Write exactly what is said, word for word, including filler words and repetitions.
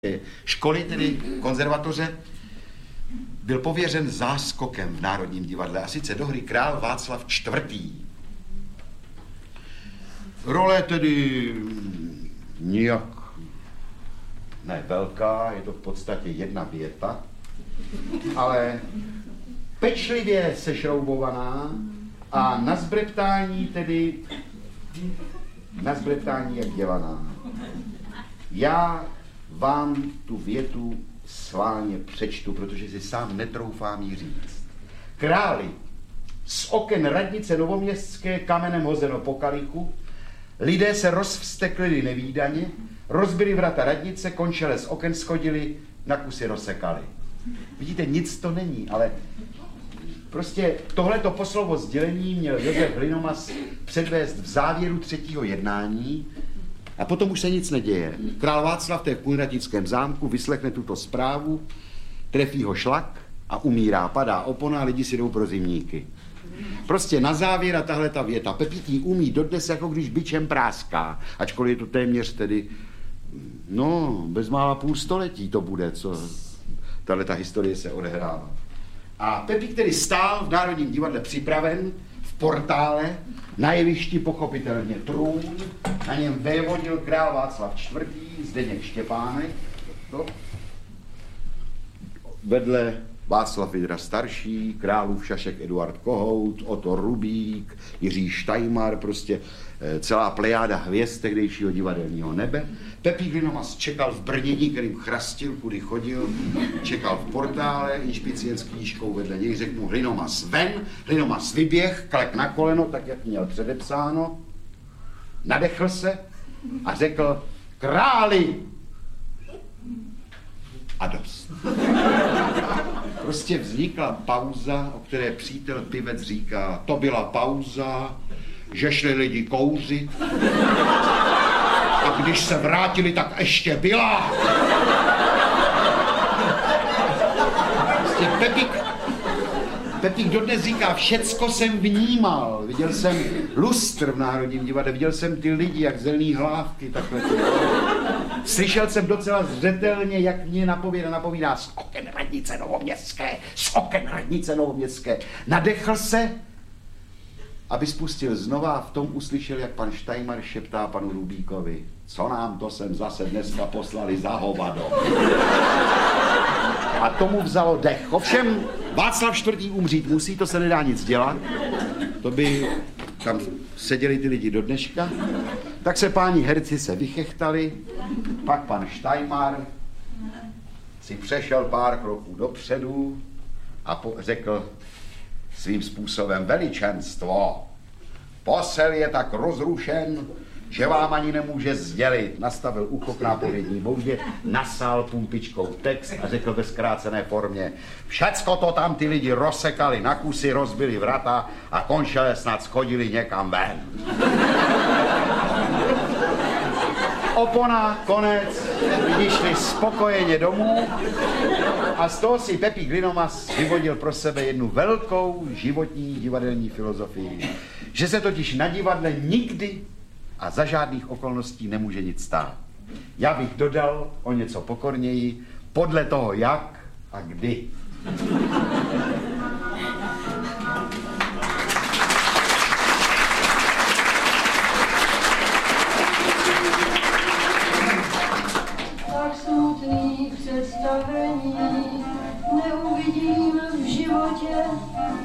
školy, tedy konzervatoře, byl pověřen záskokem v Národním divadle, a sice do hry Král Václav čtvrtý. Role tedy nijak ne velká, je to v podstatě jedna věta, ale pečlivě sešroubovaná a na zbreptání tedy, na zbreptání jak dělaná. Já vám tu větu sválně přečtu, protože si sám netroufám jí říct. Králi, z oken radnice Novoměstské kamenem hozeno po kalichu, lidé se rozvsteklili nevídaně, rozbili vrata radnice, končele z oken schodili, na kusy rozsekali. Vidíte, nic to není, ale prostě tohleto poslovo sdělení měl Josef Hlinomas předvést v závěru třetího jednání a potom už se nic neděje. Král Václav, to je v Kunratickém zámku, vyslechne tuto zprávu, trefí ho šlak a umírá, padá opona a lidi si jdou pro zimníky. Prostě na závěr a tahle ta věta. Pepitý umí dodnes, jako když bičem práská, ačkoliv je to téměř tedy, no, bezmála půl století to bude, co tahle ta historie se odehrává. A Pepík tedy stál v Národním divadle připraven, v portále, na jevišti pochopitelně trůn, na něm vévodil král Václav čtvrtý, Zdeněk Štěpánek, to. Vedle Václav Vydra starší, králův šašek Eduard Kohout, Otto Rubík, Jiří Štajmar, prostě celá plejáda hvězd tehdejšího divadelního nebe. Pepík Hlinomas čekal v brnění, kterým chrastil, kudy chodil, čekal v portále, inšpicient s knížkou vedle něj, řekl mu Hlinomas ven, Hlinomas vyběh, klek na koleno, tak jak měl předepsáno, nadechl se a řekl králi a dost. Prostě vznikla pauza, o které přítel pivec říká, to byla pauza, že šli lidi kouřit a když se vrátili, tak ještě byla. Prostě Pepík, Pepík dodnes říká, všecko jsem vnímal. Viděl jsem lustr v Národním divadle, viděl jsem ty lidi, jak zelený hlávky, takhle. Slyšel jsem docela zřetelně, jak mě napovídá, napovídá z oken radnice Novoměstské, z oken radnice Novoměstské. Nadechl se, aby spustil znova a v tom uslyšel, jak pan Štajmar šeptá panu Rubíkovi, co nám to sem zase dneska poslali za hovado. A tomu vzalo dech. Ovšem, Václav čtvrtý umřít musí, to se nedá nic dělat. To by tam seděli ty lidi do dneška. Tak se páni herci se vychechtali, pak pan Štajmar si přešel pár kroků dopředu a po- řekl svým způsobem veličenstvo. Posel je tak rozrušen, že vám ani nemůže sdělit. Nastavil ucho k nápovědní boudě, nasál pumpičkou text a řekl ve zkrácené formě. Všecko to tam ty lidi rozsekali na kusy, rozbili vrata a končele snad schodili někam ven. Opona, konec, lidi šli spokojeně domů a z toho si Pepík Hlinomas vyvodil pro sebe jednu velkou životní divadelní filozofii. Že se totiž na divadle nikdy a za žádných okolností nemůže nic stát. Já bych dodal o něco pokorněji, podle toho jak a kdy.